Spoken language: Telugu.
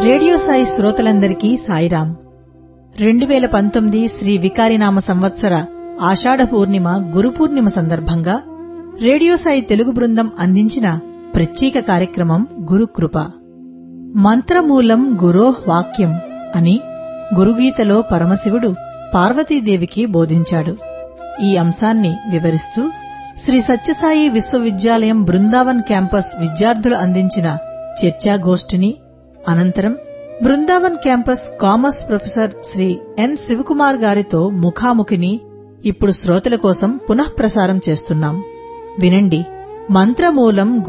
రేడియో సాయి శ్రోతలందరికీ సాయిరాం. 2019 శ్రీ వికారినామ సంవత్సర ఆషాఢ పూర్ణిమ గురు పూర్ణిమ సందర్భంగా రేడియో సాయి తెలుగు బృందం అందించిన ప్రత్యేక కార్యక్రమం గురుకృప. మంత్రమూలం గురోః వాక్యం అని గురుగీతలో పరమశివుడు పార్వతీదేవికి బోధించాడు. ఈ అంశాన్ని వివరిస్తూ శ్రీ సత్యసాయి విశ్వవిద్యాలయం బృందావన్ క్యాంపస్ విద్యార్థులు అందించిన చర్చాగోష్ఠిని, అనంతరం Brindavan campus commerce professor Shri ఎన్ శివకుమార్ గారితో ముఖాముఖిని ఇప్పుడు శ్రోతల కోసం పునఃప్రసారం చేస్తున్నాం. వినండి. మంత్రమూలం